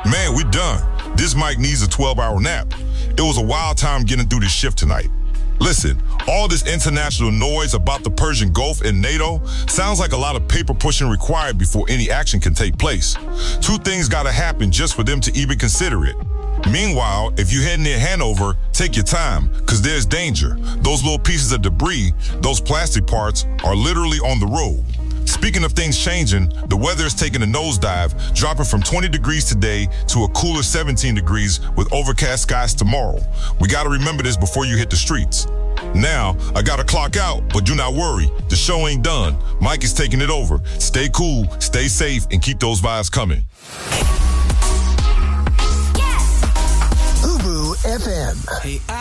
Man, we done. This mic needs a 12-hour nap. It was a wild time getting through this shift tonight. Listen, all this international noise about the Persian Gulf and NATO sounds like a lot of paper pushing required before any action can take place. Two things gotta happen just for them to even consider it. Meanwhile, if you're heading near Hanover, take your time, because there's danger. Those little pieces of debris, those plastic parts, are literally on the road. Speaking of things changing, the weather is taking a nosedive, dropping from 20 degrees today to a cooler 17 degrees with overcast skies tomorrow. We gotta remember this before you hit the streets. Now, I gotta clock out, but do not worry, the show ain't done. Mike is taking it over. Stay cool, stay safe, and keep those vibes coming. Ubu FM. Hey,